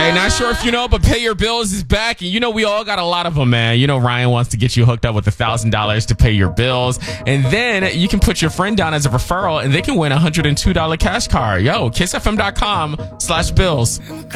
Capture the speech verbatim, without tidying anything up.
Hey, not sure if you know, but Pay Your Bills is back. And you know, we all got a lot of them, man. You know, Ryan wants to get you hooked up with one thousand dollars to pay your bills. And then you can put your friend down as a referral and they can win a one hundred two dollars cash card. Yo, kissfm.com slash bills.